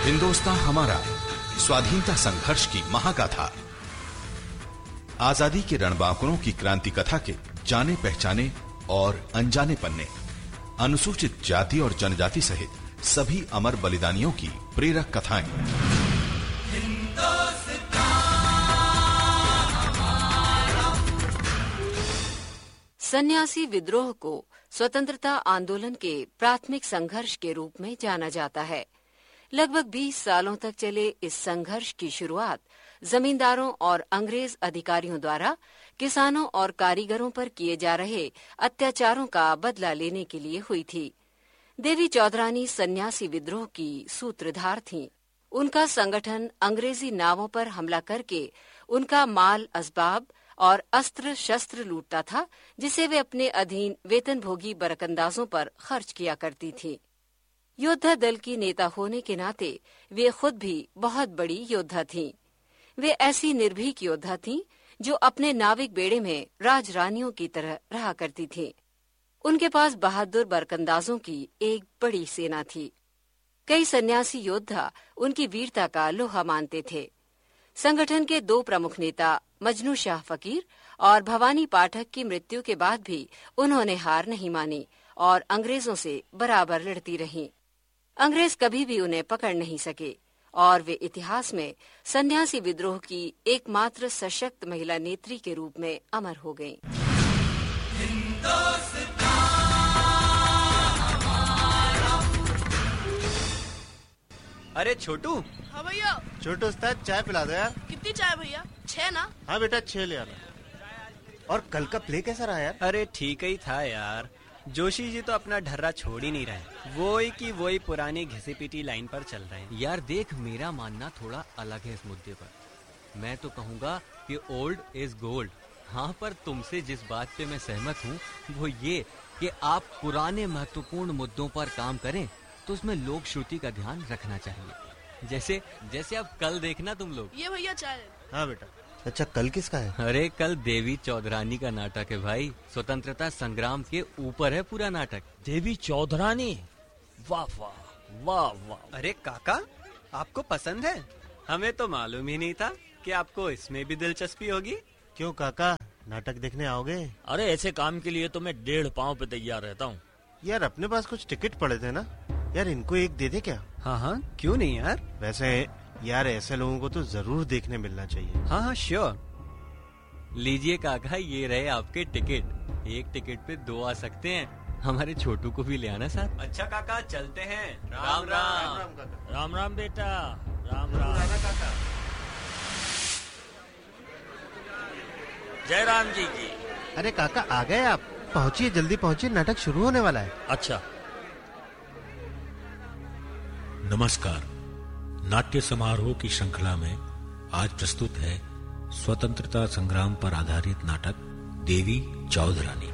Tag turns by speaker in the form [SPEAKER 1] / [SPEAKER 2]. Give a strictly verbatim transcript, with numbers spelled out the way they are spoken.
[SPEAKER 1] हिंदुस्तान हमारा, स्वाधीनता संघर्ष की महागाथा। आजादी के रणबांकुरों की क्रांति कथा के जाने पहचाने और अनजाने पन्ने, अनुसूचित जाति और जनजाति सहित सभी अमर बलिदानियों की प्रेरक कथाएं।
[SPEAKER 2] सन्यासी विद्रोह को स्वतंत्रता आंदोलन के प्राथमिक संघर्ष के रूप में जाना जाता है। लगभग बीस सालों तक चले इस संघर्ष की शुरुआत जमींदारों और अंग्रेज अधिकारियों द्वारा किसानों और कारीगरों पर किए जा रहे अत्याचारों का बदला लेने के लिए हुई थी। देवी चौधरानी सन्यासी विद्रोह की सूत्रधार थीं। उनका संगठन अंग्रेजी नावों पर हमला करके उनका माल असबाब और अस्त्र शस्त्र लूटता था, जिसे वे अपने अधीन वेतनभोगी बरकंदाजों पर खर्च किया करती थी। योद्धा दल की नेता होने के नाते वे खुद भी बहुत बड़ी योद्धा थीं। वे ऐसी निर्भीक योद्धा थीं जो अपने नाविक बेड़े में राजरानियों की तरह रहा करती थीं। उनके पास बहादुर बरकंदाजों की एक बड़ी सेना थी। कई सन्यासी योद्धा उनकी वीरता का लोहा मानते थे। संगठन के दो प्रमुख नेता मजनू शाह फकीर और भवानी पाठक की मृत्यु के बाद भी उन्होंने हार नहीं मानी और अंग्रेजों से बराबर लड़ती रहीं। अंग्रेज कभी भी उन्हें पकड़ नहीं सके और वे इतिहास में सन्यासी विद्रोह की एकमात्र सशक्त महिला नेत्री के रूप में अमर हो गईं।
[SPEAKER 3] अरे छोटू।
[SPEAKER 4] हाँ भैया।
[SPEAKER 5] छोटू उस्ताद चाय पिला दो यार।
[SPEAKER 4] कितनी चाय भैया? छह ना?
[SPEAKER 5] हाँ बेटा छह ले आना। और कल का प्ले कैसा रहा यार?
[SPEAKER 3] अरे ठीक ही था यार। जोशी जी तो अपना ढर्रा छोड़ ही नहीं रहे। वही की वही पुरानी घिसी पीटी लाइन पर चल रहे हैं।
[SPEAKER 6] यार देख, मेरा मानना थोड़ा अलग है इस मुद्दे पर। मैं तो कहूँगा कि ओल्ड इज गोल्ड। हाँ, पर तुमसे जिस बात पे मैं सहमत हूँ वो ये कि आप पुराने महत्वपूर्ण मुद्दों पर काम करें तो उसमें लोक श्रुति का ध्यान रखना चाहिए। जैसे जैसे अब कल देखना तुम लोग।
[SPEAKER 4] ये भैया चाय।
[SPEAKER 5] हाँ बेटा। अच्छा कल किसका है?
[SPEAKER 6] अरे कल देवी चौधरानी का नाटक है भाई। स्वतंत्रता संग्राम के ऊपर है पूरा नाटक।
[SPEAKER 7] देवी चौधरानी, वाह वाह वाह वाह।
[SPEAKER 3] अरे काका, आपको पसंद है? हमें तो मालूम ही नहीं था कि आपको इसमें भी दिलचस्पी होगी।
[SPEAKER 5] क्यों काका, नाटक देखने आओगे?
[SPEAKER 7] अरे ऐसे काम के लिए तो मैं डेढ़ पाँव पे तैयार रहता हूँ।
[SPEAKER 5] यार अपने पास कुछ टिकट पड़े थे ना यार, इनको एक दे दे क्या?
[SPEAKER 3] हाँ हाँ क्यों नहीं यार।
[SPEAKER 5] वैसे यार ऐसे लोगों को तो जरूर देखने मिलना चाहिए।
[SPEAKER 3] हाँ हाँ श्योर।
[SPEAKER 6] लीजिए काका, ये रहे आपके टिकट। एक टिकट पे दो आ सकते हैं। हमारे छोटू को भी ले आना साथ।
[SPEAKER 3] अच्छा काका चलते हैं।
[SPEAKER 6] राम राम
[SPEAKER 5] राम
[SPEAKER 7] राम राम बेटा, राम राम
[SPEAKER 5] काका।
[SPEAKER 7] जय राम जी की।
[SPEAKER 5] अरे काका आ गए आप? पहुँचिए, जल्दी पहुँचिए, नाटक शुरू होने वाला है।
[SPEAKER 7] अच्छा।
[SPEAKER 8] नमस्कार। नाट्य समारोह की श्रृंखला में आज प्रस्तुत है स्वतंत्रता संग्राम पर आधारित नाटक देवी चौधरानी।